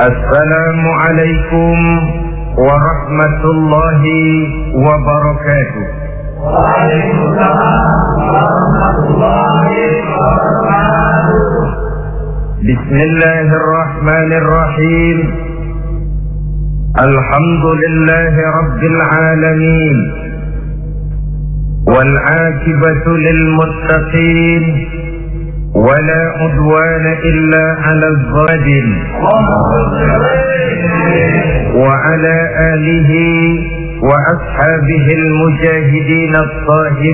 Assalamualaikum warahmatullahi wabarakatuh. Waalaikumsalam warahmatullahi wabarakatuh. Bismillahirrahmanirrahim. Alhamdulillahi rabbil alamin. Wal 'aqibatu lil muttaqin. ولا عدوان إلا على الظالمين وعلى آله وأصحابه المجاهدين الطاهرين.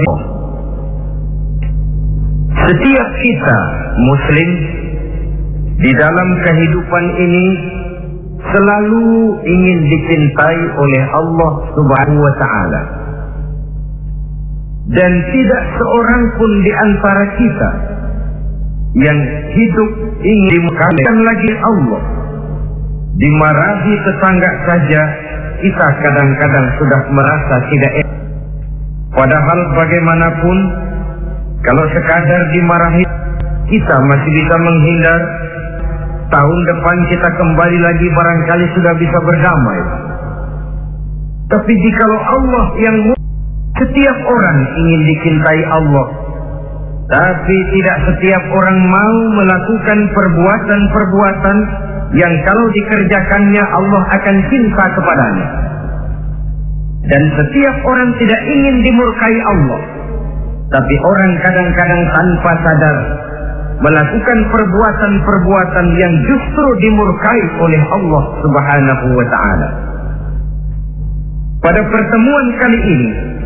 Setiap kita Muslim di dalam kehidupan ini selalu ingin dicintai oleh Allah Subhanahu wa Ta'ala, dan tidak seorang pun di antara kita yang hidup ingin dimuliakan lagi Allah. Dimarahi tetangga saja kita kadang-kadang sudah merasa tidak enak. Padahal bagaimanapun, kalau sekadar dimarahi kita masih bisa menghindar. Tahun depan kita kembali lagi, barangkali sudah bisa berdamai. Tapi jikalau Allah yang setiap orang ingin dicintai Allah, tapi tidak setiap orang mau melakukan perbuatan-perbuatan yang kalau dikerjakannya Allah akan cinta kepadanya. Dan setiap orang tidak ingin dimurkai Allah, tapi orang kadang-kadang tanpa sadar melakukan perbuatan-perbuatan yang justru dimurkai oleh Allah Subhanahu wa Ta'ala. Pada pertemuan kali ini